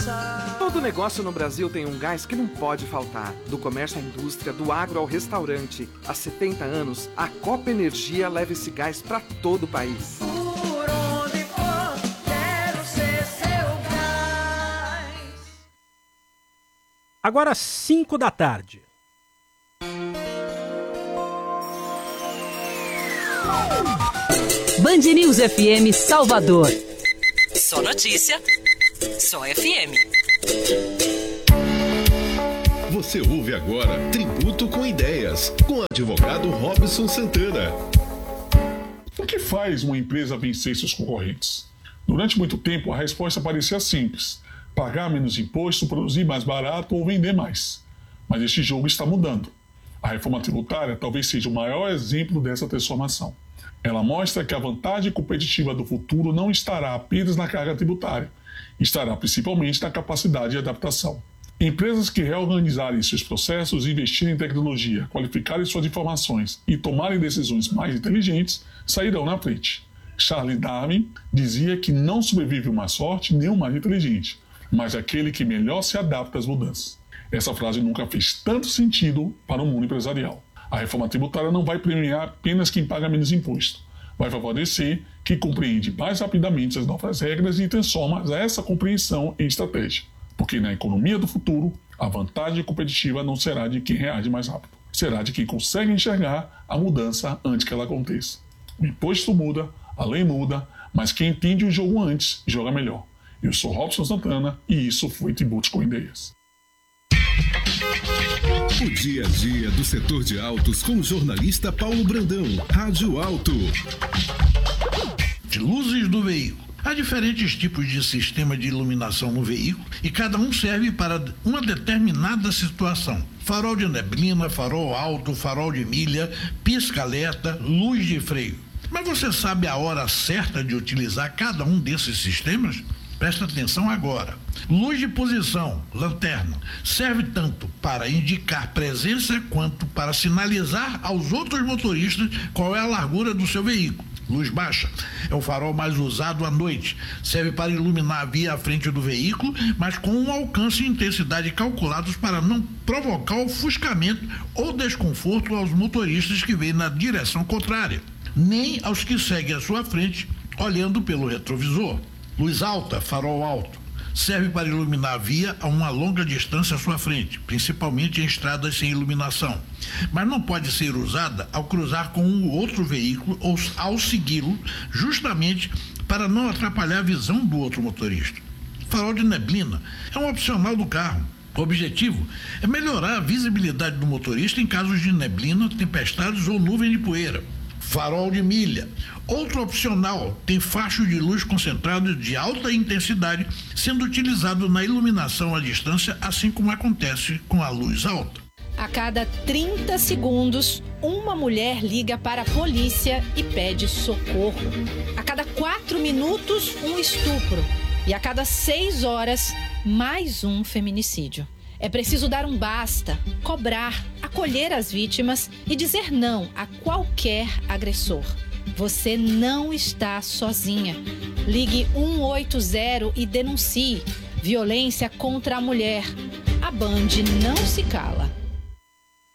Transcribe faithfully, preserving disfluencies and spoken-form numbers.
Todo negócio no Brasil tem um gás que não pode faltar. Do comércio à indústria, do agro ao restaurante. Há setenta anos, a Copa Energia leva esse gás para todo o país. Por onde for, quero ser seu gás. Agora cinco da tarde. Band News F M Salvador. Só notícia, só F M. Você ouve agora Tributo com Ideias, com o advogado Robson Santana. O que faz uma empresa vencer seus concorrentes? Durante muito tempo, a resposta parecia simples: pagar menos imposto, produzir mais barato ou vender mais. Mas este jogo está mudando. A reforma tributária talvez seja o maior exemplo dessa transformação. Ela mostra que a vantagem competitiva do futuro não estará apenas na carga tributária, estará principalmente na capacidade de adaptação. Empresas que reorganizarem seus processos, investirem em tecnologia, qualificarem suas informações e tomarem decisões mais inteligentes, sairão na frente. Charles Darwin dizia que não sobrevive o mais forte nem o mais inteligente, mas aquele que melhor se adapta às mudanças. Essa frase nunca fez tanto sentido para o mundo empresarial. A reforma tributária não vai premiar apenas quem paga menos imposto. Vai favorecer quem compreende mais rapidamente as novas regras e transforma essa compreensão em estratégia. Porque na economia do futuro, a vantagem competitiva não será de quem reage mais rápido. Será de quem consegue enxergar a mudança antes que ela aconteça. O imposto muda, a lei muda, mas quem entende o jogo antes, joga melhor. Eu sou Robson Santana e isso foi Tributos com Ideias. O dia a dia do setor de autos com o jornalista Paulo Brandão, Rádio Auto. De luzes do veículo. Há diferentes tipos de sistema de iluminação no veículo e cada um serve para uma determinada situação. Farol de neblina, farol alto, farol de milha, pisca-alerta, luz de freio. Mas você sabe a hora certa de utilizar cada um desses sistemas? Presta atenção agora. Luz de posição, lanterna, serve tanto para indicar presença quanto para sinalizar aos outros motoristas qual é a largura do seu veículo. Luz baixa é o farol mais usado à noite. Serve para iluminar a via à frente do veículo, mas com um alcance e intensidade calculados para não provocar ofuscamento ou desconforto aos motoristas que vêm na direção contrária, nem aos que seguem à sua frente olhando pelo retrovisor. Luz alta, farol alto, serve para iluminar a via a uma longa distância à sua frente, principalmente em estradas sem iluminação, mas não pode ser usada ao cruzar com um outro veículo ou ao segui-lo, justamente para não atrapalhar a visão do outro motorista. Farol de neblina é um opcional do carro. O objetivo é melhorar a visibilidade do motorista em casos de neblina, tempestades ou nuvem de poeira. Farol de milha. Outro opcional tem facho de luz concentrado de alta intensidade, sendo utilizado na iluminação à distância, assim como acontece com a luz alta. A cada trinta segundos, uma mulher liga para a polícia e pede socorro. A cada quatro minutos, um estupro. E a cada seis horas, mais um feminicídio. É preciso dar um basta, cobrar, acolher as vítimas e dizer não a qualquer agressor. Você não está sozinha. Ligue um oito zero e denuncie violência contra a mulher. A Band não se cala.